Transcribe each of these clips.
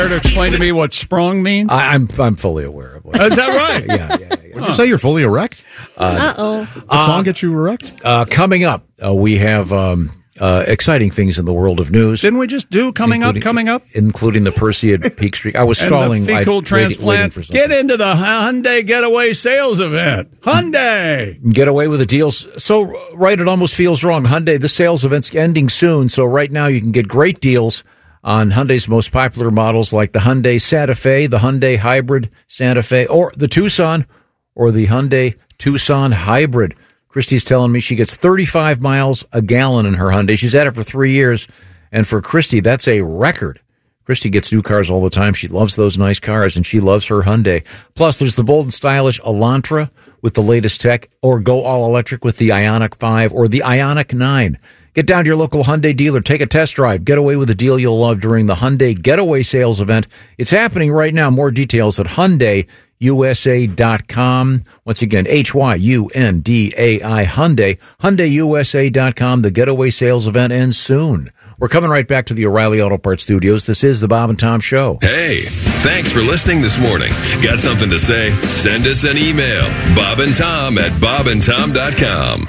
To explain to me what sprung means? I'm fully aware of what. Is that right? Yeah. Would you say you're fully erect? Uh-oh. What song gets you erect? Coming up, we have exciting things in the world of news. Didn't we just do coming up? Including the Perseid Peak Streak. I was stalling. And the fecal transplant. For something. Get into the Hyundai Getaway sales event. Hyundai. Get away with the deals. So, right, it almost feels wrong. Hyundai, the sales event's ending soon. So right now you can get great deals on Hyundai's most popular models like the Hyundai Santa Fe, the Hyundai Hybrid Santa Fe, or the Tucson, or the Hyundai Tucson Hybrid. Christy's telling me she gets 35 miles a gallon in her Hyundai. She's had it for 3 years, and for Christy, that's a record. Christy gets new cars all the time. She loves those nice cars, and she loves her Hyundai. Plus, there's the bold and stylish Elantra with the latest tech, or go all-electric with the Ioniq 5 or the Ioniq 9. Get down to your local Hyundai dealer. Take a test drive. Get away with a deal you'll love during the Hyundai Getaway Sales event. It's happening right now. More details at HyundaiUSA.com. Once again, HYUNDAI Hyundai. HyundaiUSA.com. The Getaway Sales event ends soon. We're coming right back to the O'Reilly Auto Parts studios. This is the Bob and Tom Show. Hey, thanks for listening this morning. Got something to say? Send us an email. bobandtom@bobandtom.com.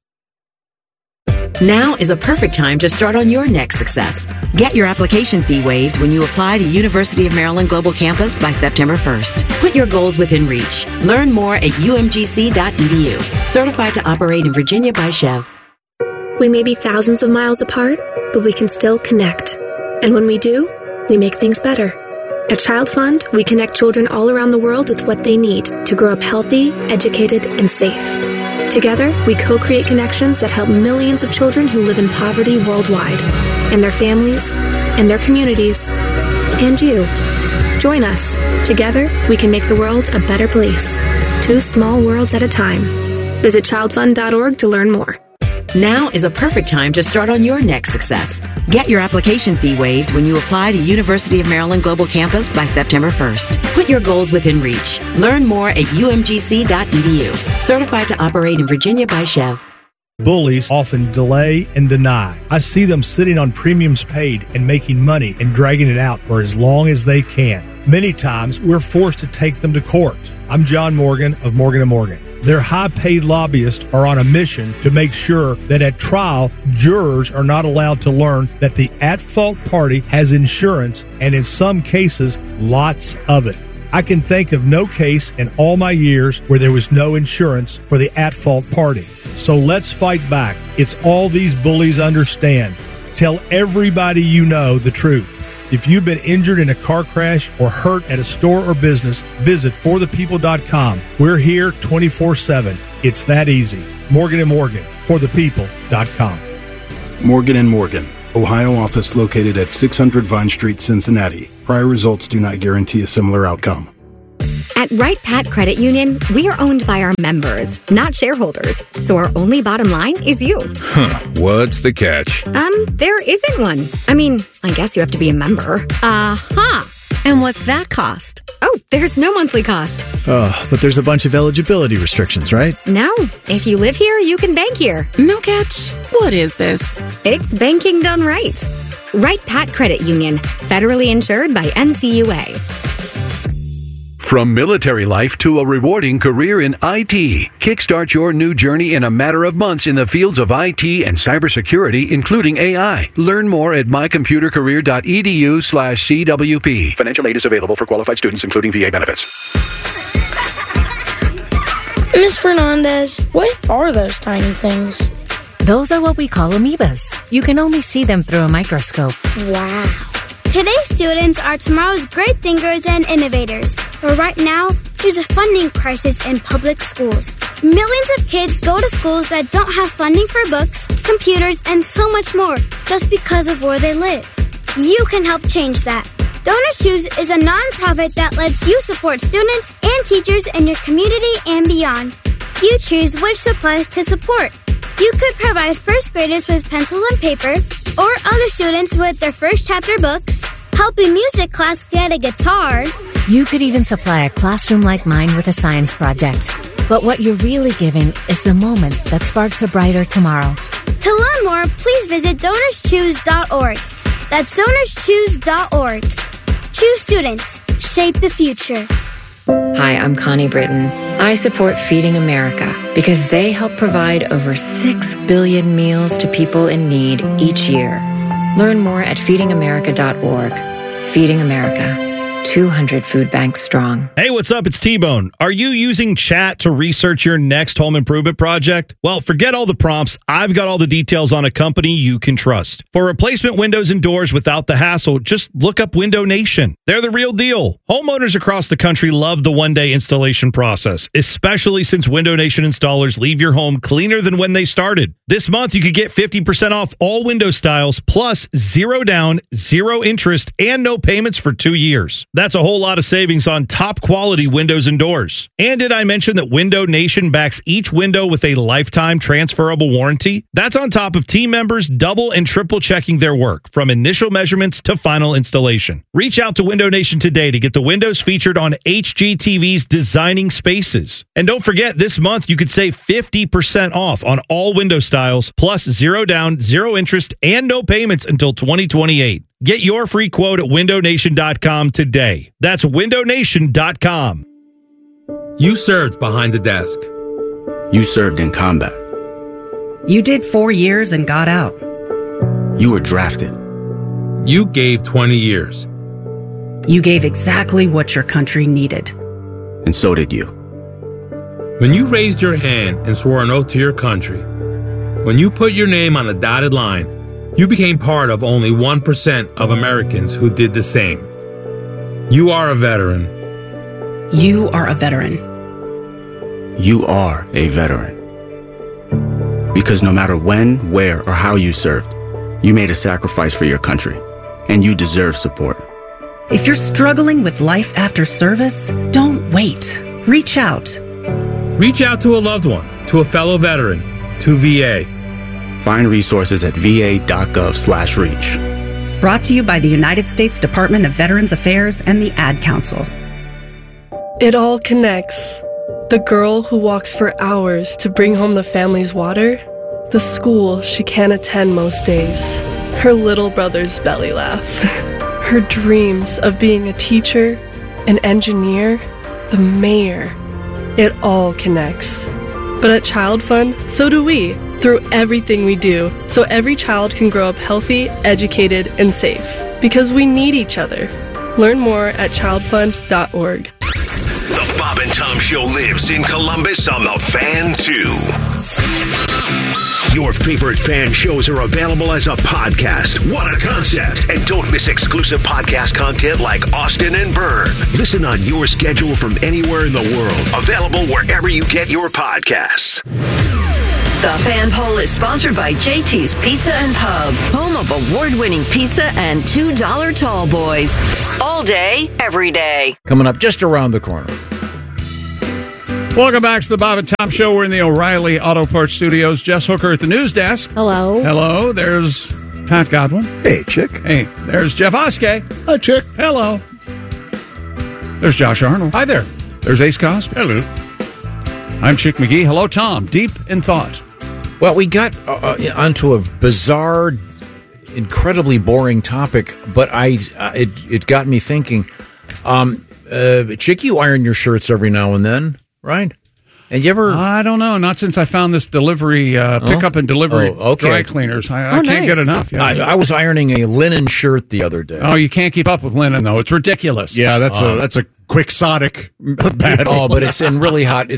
Now is a perfect time to start on your next success. Get your application fee waived when you apply to University of Maryland Global Campus by September 1st. Put your goals within reach. Learn more at umgc.edu. Certified to operate in Virginia by Chev. We may be thousands of miles apart, but we can still connect. And when we do, we make things better. At Child Fund, we connect children all around the world with what they need to grow up healthy, educated, and safe. Together, we co-create connections that help millions of children who live in poverty worldwide, and their families, and their communities, and you. Join us. Together, we can make the world a better place. 2 small worlds at a time. Visit childfund.org to learn more. Now is a perfect time to start on your next success. Get your application fee waived when you apply to University of Maryland Global Campus by September 1st. Put your goals within reach. Learn more at umgc.edu. Certified to operate in Virginia by Chev. Bullies often delay and deny. I see them sitting on premiums paid and making money and dragging it out for as long as they can. Many times, we're forced to take them to court. I'm John Morgan of Morgan & Morgan. Their high-paid lobbyists are on a mission to make sure that at trial, jurors are not allowed to learn that the at-fault party has insurance, and in some cases, lots of it. I can think of no case in all my years where there was no insurance for the at-fault party. So let's fight back. It's all these bullies understand. Tell everybody you know the truth. If you've been injured in a car crash or hurt at a store or business, visit forthepeople.com. We're here 24/7. It's that easy. Morgan & Morgan, forthepeople.com. Morgan & Morgan, Ohio office located at 600 Vine Street, Cincinnati. Prior results do not guarantee a similar outcome. At Wright Pat Credit Union, we are owned by our members, not shareholders. So our only bottom line is you. What's the catch? There isn't one. I mean, I guess you have to be a member. And what's that cost? Oh, there's no monthly cost. Oh, but there's a bunch of eligibility restrictions, right? No. If you live here, you can bank here. No catch. What is this? It's banking done right. Wright Pat Credit Union, federally insured by NCUA. From military life to a rewarding career in IT, kickstart your new journey in a matter of months in the fields of IT and cybersecurity, including AI. Learn more at mycomputercareer.edu/CWP. Financial aid is available for qualified students, including VA benefits. Ms. Fernandez, what are those tiny things? Those are what we call amoebas. You can only see them through a microscope. Wow. Today's students are tomorrow's great thinkers and innovators. But right now, there's a funding crisis in public schools. Millions of kids go to schools that don't have funding for books, computers, and so much more just because of where they live. You can help change that. Donors Choose is a nonprofit that lets you support students and teachers in your community and beyond. You choose which supplies to support. You could provide first graders with pencils and paper, or other students with their first chapter books, help a music class get a guitar. You could even supply a classroom like mine with a science project. But what you're really giving is the moment that sparks a brighter tomorrow. To learn more, please visit DonorsChoose.org. That's DonorsChoose.org. Choose students. Shape the future. Hi, I'm Connie Britton. I support Feeding America because they help provide over 6 billion meals to people in need each year. Learn more at feedingamerica.org. Feeding America. 200 food banks strong. Hey, what's up? It's T-Bone. Are you using chat to research your next home improvement project? Well, forget all the prompts. I've got all the details on a company you can trust. For replacement windows and doors without the hassle, just look up Window Nation. They're the real deal. Homeowners across the country love the one-day installation process, especially since Window Nation installers leave your home cleaner than when they started. This month, you could get 50% off all window styles, plus 0 down, 0 interest, and no payments for 2 years. That's a whole lot of savings on top quality windows and doors. And did I mention that Window Nation backs each window with a lifetime transferable warranty? That's on top of team members double and triple checking their work from initial measurements to final installation. Reach out to Window Nation today to get the windows featured on HGTV's Designing Spaces. And don't forget, this month you could save 50% off on all window styles, plus 0 down, 0 interest, and no payments until 2028. Get your free quote at windownation.com today. That's windownation.com. You served behind the desk. You served in combat. You did 4 years and got out. You were drafted. You gave 20 years. You gave exactly what your country needed. And so did you. When you raised your hand and swore an oath to your country, when you put your name on a dotted line, you became part of only 1% of Americans who did the same. You are a veteran. You are a veteran. You are a veteran. Because no matter when, where, or how you served, you made a sacrifice for your country, and you deserve support. If you're struggling with life after service, don't wait. Reach out. Reach out to a loved one, to a fellow veteran, to VA. Find resources at va.gov/reach. Brought to you by the United States Department of Veterans Affairs and the Ad Council. It all connects. The girl who walks for hours to bring home the family's water, the school she can't attend most days, her little brother's belly laugh, her dreams of being a teacher, an engineer, the mayor. It all connects. But at Child Fund, so do we. Through everything we do, so every child can grow up healthy, educated, and safe. Because we need each other. Learn more at childfund.org. The Bob and Tom Show lives in Columbus on the Fan 2. Your favorite Fan shows are available as a podcast. What a concept! And don't miss exclusive podcast content like Austin and Byrne. Listen on your schedule from anywhere in the world. Available wherever you get your podcasts. The Fan Poll is sponsored by JT's Pizza and Pub, home of award-winning pizza and $2 tall boys. All day, every day. Coming up just around the corner. Welcome back to the Bob and Tom Show. We're in the O'Reilly Auto Parts Studios. Jess Hooker at the news desk. Hello. Hello. There's Pat Godwin. Hey, Chick. Hey. There's Jeff Oskey. Hi, Chick. Hello. There's Josh Arnold. Hi there. There's Ace Cosby. Hello. I'm Chick McGee. Hello, Tom. Deep in thought. Well, we got onto a bizarre, incredibly boring topic, but it got me thinking. Chick, you iron your shirts every now and then, right? And you ever? I don't know. Not since I found this delivery, pickup and delivery dry cleaners. I can't get enough. Yeah. I was ironing a linen shirt the other day. Oh, you can't keep up with linen, though. It's ridiculous. Yeah, that's a quixotic battle. Oh, but it's in really hot.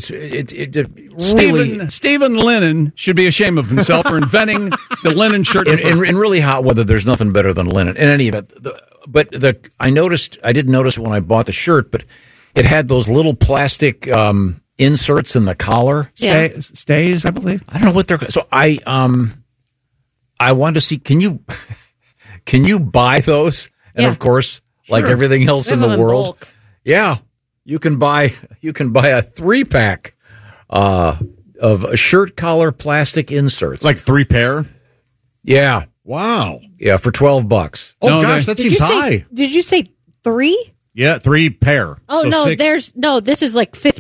Stephen Lennon should be ashamed of himself for inventing the linen shirt. In really hot weather, there's nothing better than linen. In any event, I didn't notice when I bought the shirt, but it had those little plastic inserts in the collar. Stays, I believe. I don't know what they're. So I wanted to see. Can you buy those? And of course, like everything else in the world. Bulk. Yeah, you can buy a 3-pack of shirt collar plastic inserts, like 3 pair. Yeah. Wow. Yeah, for $12. Oh gosh, that seems high. Did you say 3? Yeah, 3 pair. Oh so no, 6. this is like 50.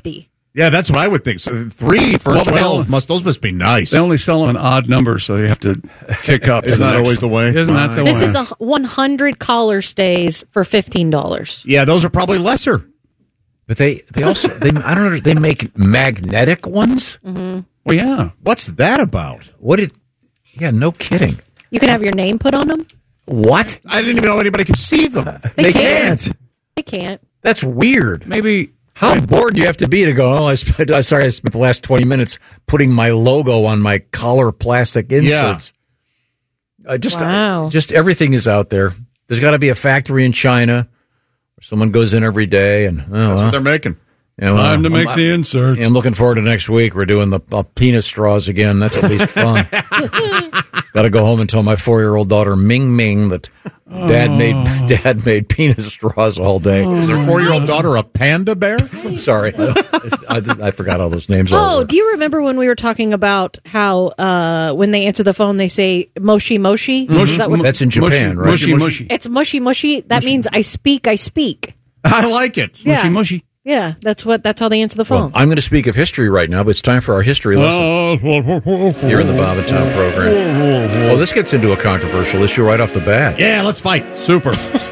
Yeah, that's what I would think. So 3 for 12 those must be nice. They only sell them in odd numbers, so you have to kick up. Isn't that always the way? Isn't that the This way? is 100 collar stays for $15. Yeah, those are probably lesser. Mm-hmm. Mm-hmm. But they also I don't know, they make magnetic ones? Well, yeah. What's that about? Yeah, no kidding. You can have your name put on them? What? I didn't even know anybody could see them. They can't. They can't. That's weird. Maybe. How bored do you have to be to go, I spent the last 20 minutes putting my logo on my collar plastic inserts. Yeah. Just everything is out there. There's got to be a factory in China where someone goes in every day and that's what they're making. Time to make the inserts. I'm looking forward to next week. We're doing the penis straws again. That's at least fun. Got to go home and tell my 4-year-old daughter Ming Ming that Dad made penis straws all day. Is their 4-year-old daughter a panda bear? Sorry, I forgot all those names. Oh, do you remember when we were talking about how when they answer the phone they say moshi moshi? Mm-hmm. Is that what that's in Japan, right? Mushy mushy. It's mushy mushy. That means I speak. I speak. I like it. Yeah. Mushy mushy. Yeah, that's how they answer the phone. Well, I'm going to speak of history right now, but it's time for our history lesson here in the Bob and Tom program. Well, this gets into a controversial issue right off the bat. Yeah, let's fight. Super.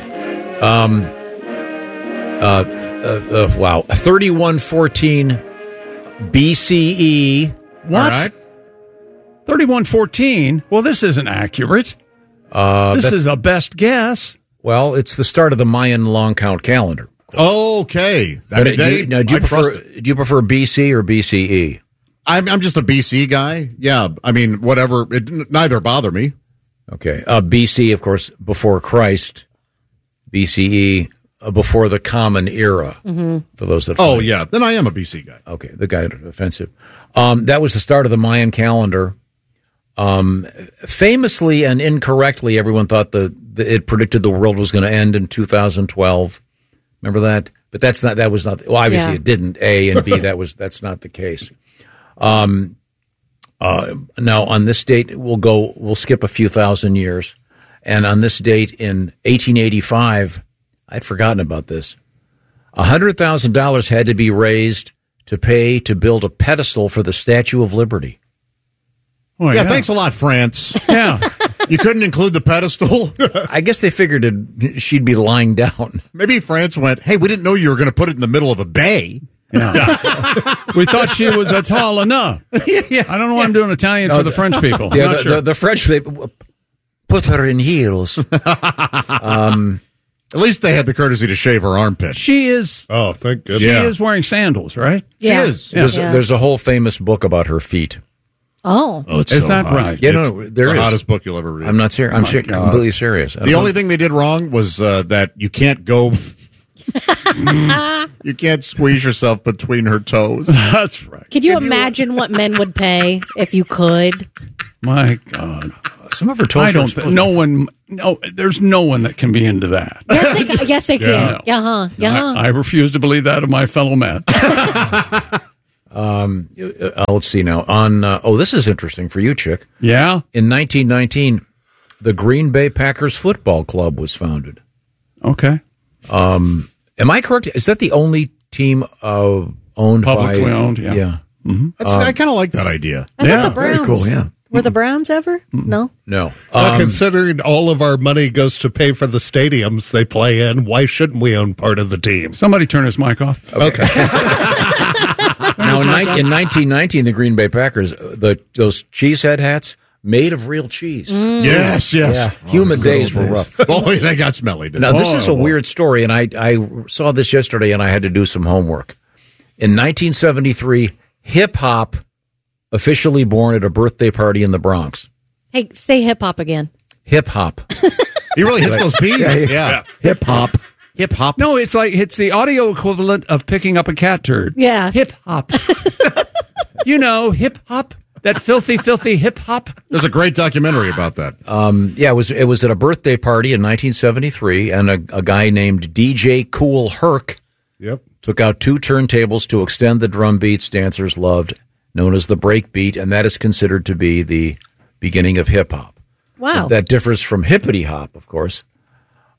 Wow, 3114 BCE. What? All right. 3114? Well, this isn't accurate. This is a best guess. Well, it's the start of the Mayan long count calendar. Okay. Do you prefer BC or BCE? I'm just a BC guy. Yeah, I mean, whatever. Neither bother me. Okay. BC, of course, before Christ. BCE, before the Common Era. Mm-hmm. For those that. Oh yeah, then I am a BC guy. Okay, the guy offensive. That was the start of the Mayan calendar. Famously and incorrectly, everyone thought it predicted the world was going to end in 2012. Remember that? But that was not. Well, obviously it didn't. A and B. That's not the case. Now on this date, we'll skip a few thousand years, and on this date in 1885, I'd forgotten about this. $100,000 had to be raised to pay to build a pedestal for the Statue of Liberty. Oh, yeah, thanks a lot, France. Yeah. You couldn't include the pedestal? I guess they figured she'd be lying down. Maybe France went, hey, we didn't know you were going to put it in the middle of a bay. Yeah. We thought she was tall enough. Yeah. I don't know why I'm doing Italian for the French people. Yeah, the French, they put her in heels. At least they had the courtesy to shave her armpit. She is. Oh, thank goodness. She is wearing sandals, right? Yeah. She is. Yeah. There's a whole famous book about her feet. Oh, it's is so that hot. right? Yeah, it's there the is. hottest book you'll ever read. I'm not serious. I'm completely serious. The only thing they did wrong was that you can't go. You can't squeeze yourself between her toes. That's right. Could you imagine what men would pay if you could? My God. Some of her toes. There's no one that can be into that. Yes, they can. I refuse to believe that of my fellow men. Let's see now. This is interesting for you, Chick. Yeah. In 1919, the Green Bay Packers Football Club was founded. Okay. Am I correct? Is that the only team owned publicly owned? Yeah. Yeah. Mm-hmm. I kind of like that idea. The Browns. Very cool. Yeah. Were the Browns ever? No. Considering all of our money goes to pay for the stadiums they play in, why shouldn't we own part of the team? Somebody turn his mic off. Okay. Now, in 1919, the Green Bay Packers, those cheesehead hats made of real cheese. Yes. Yeah. Humid days were rough. Boy, they got smelly. Now, this is a weird story, and I saw this yesterday, and I had to do some homework. In 1973, hip-hop officially born at a birthday party in the Bronx. Hey, say hip-hop again. Hip-hop. He really hits those P's. Yeah. Hip-hop. Hip-hop. No, it's the audio equivalent of picking up a cat turd. Yeah. Hip-hop. Hip-hop. That filthy hip-hop. There's a great documentary about that. It was at a birthday party in 1973, and a guy named DJ Kool Herc took out 2 turntables to extend the drum beats dancers loved, known as the break beat, and that is considered to be the beginning of hip-hop. Wow. That differs from hippity-hop, of course.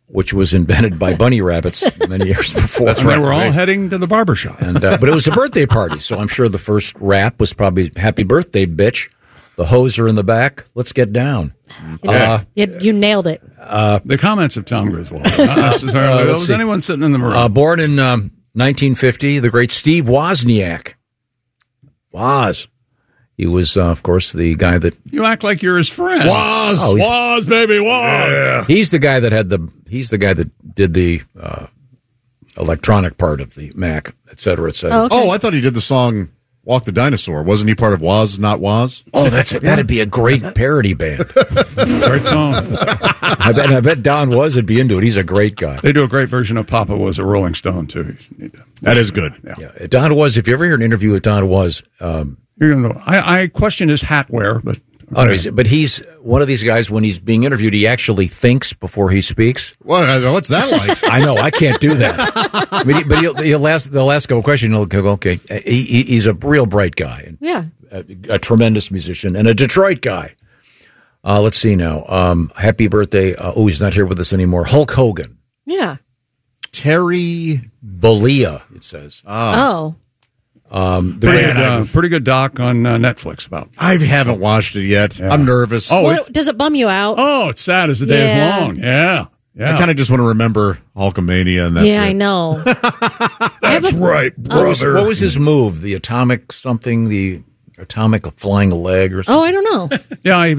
which was invented by bunny rabbits many years before. That's right. They were all heading to the barbershop. And, but it was a birthday party, so I'm sure the first rap was probably "Happy Birthday, Bitch." The hoser in the back. Let's get down. You nailed it. The comments of Tom Griswold. Not necessarily. Was anyone sitting in the room? Born in 1950, the great Steve Wozniak. Woz. He was, of course, the guy that... You act like you're his friend. Woz! Woz, baby, Woz! Yeah. He's the guy that he's the guy that did the electronic part of the Mac, et cetera, et cetera. Oh, okay. I thought he did the song Walk the Dinosaur. Wasn't he part of Woz Not Woz? Oh, that'd be a great parody band. Great song. I bet Don would be into it. He's a great guy. They do a great version of Papa Was a Rolling Stone, too. That is good. Yeah. Don Was, if you ever hear an interview with Don Was... I question his hat wear, but... Okay. But he's one of these guys, when he's being interviewed, he actually thinks before he speaks. What's that like? I know, I can't do that. But he'll ask a question, he'll go, okay. He's a real bright guy. Yeah. A tremendous musician and a Detroit guy. Let's see now. Happy birthday. He's not here with us anymore. Hulk Hogan. Yeah. Terry Bollea, it says. Oh. Pretty good doc on Netflix about. I haven't watched it yet. Yeah. I'm nervous. Does it bum you out? Oh, it's sad as the day is long. Yeah. I kind of just want to remember Hulkamania, and that's it. I know. That's right, brother. What was his move? The atomic something? The atomic flying leg or something? Oh, I don't know. Yeah,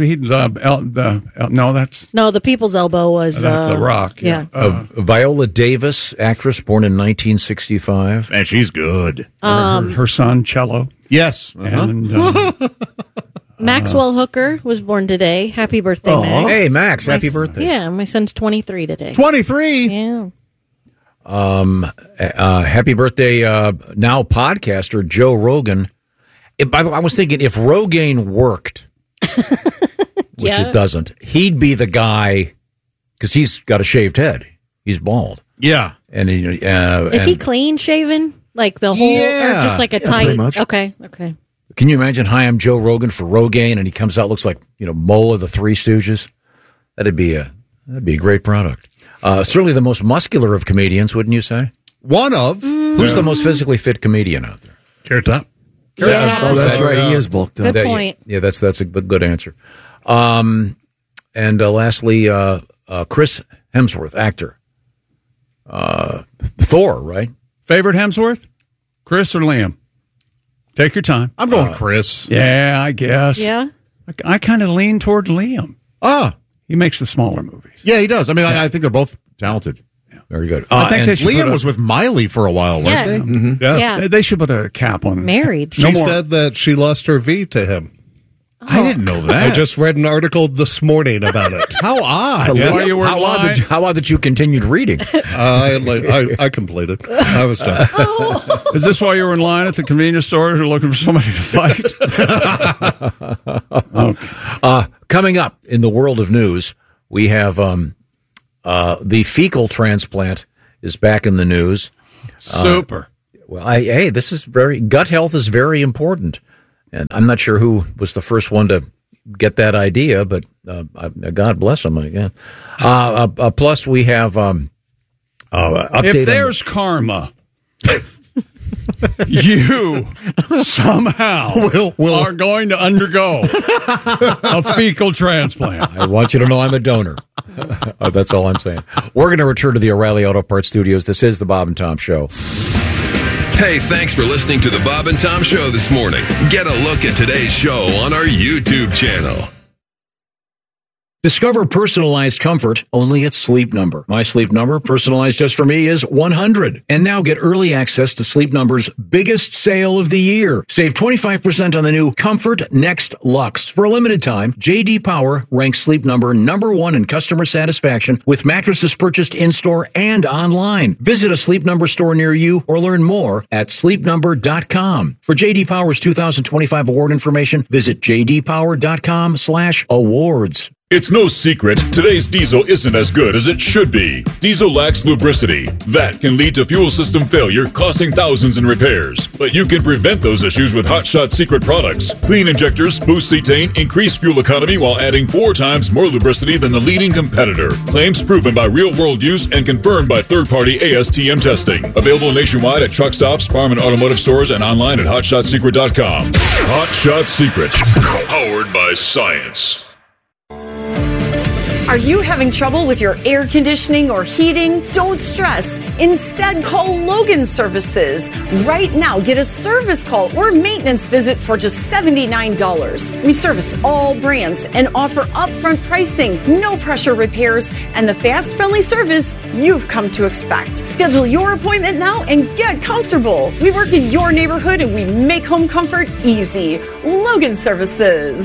the People's Elbow was... That's a rock. Yeah. Viola Davis, actress, born in 1965. And she's good. Her son, Cello. Yes. And... Maxwell Hooker was born today. Happy birthday, Max. Hey, Max, happy birthday. Yeah, my son's 23 today. 23? Yeah. Happy birthday, now podcaster Joe Rogan. I was thinking if Rogaine worked, which it doesn't, he'd be the guy, because he's got a shaved head. He's bald. Yeah. And is he clean shaven? Like the whole, or just like a tight? Pretty much. Okay. Can you imagine, hi, I'm Joe Rogan for Rogaine, and he comes out, looks like, Mole of the Three Stooges? That'd be a great product. Certainly the most muscular of comedians, wouldn't you say? One of. Who's the most physically fit comedian out there? Carrot Top. Oh, that's right. He is bulked up. Good point. Yeah, that's a good answer. And lastly, Chris Hemsworth, actor. Thor, right? Favorite Hemsworth? Chris or Liam? Take your time. I'm going Chris. Yeah, I guess. Yeah. I kind of lean toward Liam. He makes the smaller movies. Yeah, he does. I mean, I think they're both talented. Very good. I think Liam was with Miley for a while, weren't they? Mm-hmm. Yeah. They should put a cap on. Married. She said that she lost her V to him. I didn't know that. I just read an article this morning about it. How odd. How odd that you continued reading. I completed. I was done. Is this why you were in line at the convenience store looking for somebody to fight? Okay. Coming up in the world of news, we have the fecal transplant is back in the news. Super. This is gut health is very important. And I'm not sure who was the first one to get that idea, but God bless them again. Plus, we have update. If there's karma, you somehow are going to undergo a fecal transplant. I want you to know I'm a donor. That's all I'm saying. We're going to return to the O'Reilly Auto Parts Studios. This is the Bob and Tom Show. Hey, thanks for listening to the Bob and Tom Show this morning. Get a look at today's show on our YouTube channel. Discover personalized comfort only at Sleep Number. My Sleep Number, personalized just for me, is 100. And now get early access to Sleep Number's biggest sale of the year. Save 25% on the new Comfort Next Luxe. For a limited time, J.D. Power ranks Sleep Number #1 in customer satisfaction with mattresses purchased in-store and online. Visit a Sleep Number store near you or learn more at sleepnumber.com. For J.D. Power's 2025 award information, visit jdpower.com/awards. It's no secret, today's diesel isn't as good as it should be. Diesel lacks lubricity. That can lead to fuel system failure, costing thousands in repairs. But you can prevent those issues with Hot Shot Secret products. Clean injectors, boost cetane, increase fuel economy while adding 4 times more lubricity than the leading competitor. Claims proven by real-world use and confirmed by third-party ASTM testing. Available nationwide at truck stops, farm and automotive stores, and online at hotshotsecret.com. Hot Shot Secret, powered by science. Are you having trouble with your air conditioning or heating? Don't stress. Instead, call Logan Services. Right now, get a service call or maintenance visit for just $79. We service all brands and offer upfront pricing, no pressure repairs, and the fast, friendly service you've come to expect. Schedule your appointment now and get comfortable. We work in your neighborhood and we make home comfort easy. Logan Services.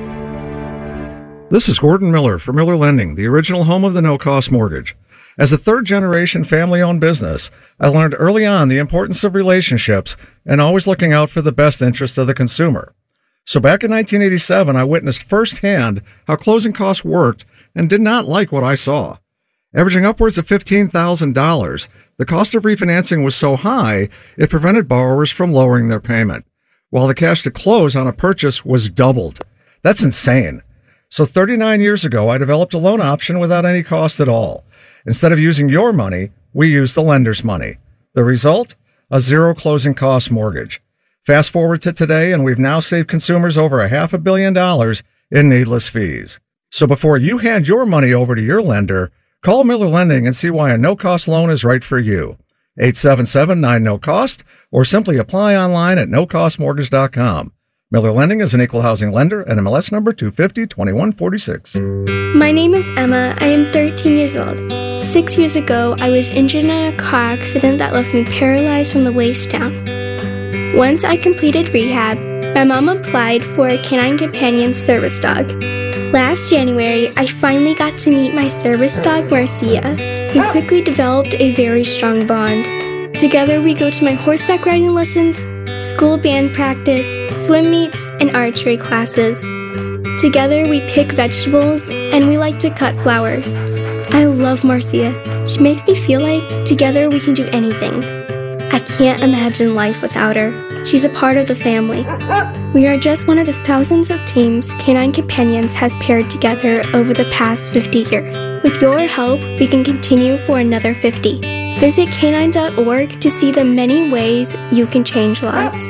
This is Gordon Miller for Miller Lending, the original home of the no-cost mortgage. As a third-generation family-owned business, I learned early on the importance of relationships and always looking out for the best interest of the consumer. So back in 1987, I witnessed firsthand how closing costs worked and did not like what I saw. Averaging upwards of $15,000, the cost of refinancing was so high, it prevented borrowers from lowering their payment, while the cash to close on a purchase was doubled. That's insane. So 39 years ago, I developed a loan option without any cost at all. Instead of using your money, we used the lender's money. The result? A zero closing cost mortgage. Fast forward to today, and we've now saved consumers over $500 million in needless fees. So before you hand your money over to your lender, call Miller Lending and see why a no-cost loan is right for you. 877-9-NO-COST, or simply apply online at nocostmortgage.com. Miller Lending is an equal housing lender, NMLS number 2502146. My name is Emma. I am 13 years old. 6 years ago, I was injured in a car accident that left me paralyzed from the waist down. Once I completed rehab, my mom applied for a Canine Companion service dog. Last January, I finally got to meet my service dog, Marcia. We quickly developed a very strong bond. Together, we go to my horseback riding lessons, school band practice, swim meets, and archery classes. Together, we pick vegetables, and we like to cut flowers. I love Marcia. She makes me feel like together we can do anything. I can't imagine life without her. She's a part of the family. We are just one of the thousands of teams Canine Companions has paired together over the past 50 years. With your help, we can continue for another 50. Visit canine.org to see the many ways you can change lives.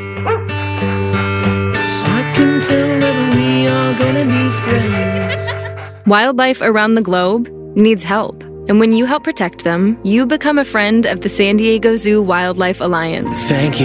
I can tell that we are gonna be friends. Wildlife around the globe needs help. And when you help protect them, you become a friend of the San Diego Zoo Wildlife Alliance. Thank you.